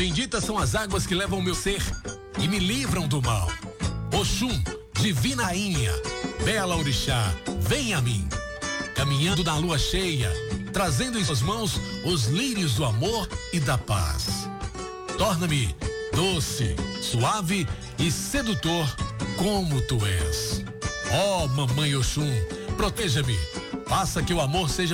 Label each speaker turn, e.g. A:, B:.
A: Benditas são as águas que levam o meu ser e me livram do mal. Oxum, divina rainha, bela orixá, vem a mim. Caminhando na lua cheia, trazendo em suas mãos os lírios do amor e da paz. Torna-me doce, suave e sedutor como tu és. Ó, mamãe Oxum, proteja-me, faça que o amor seja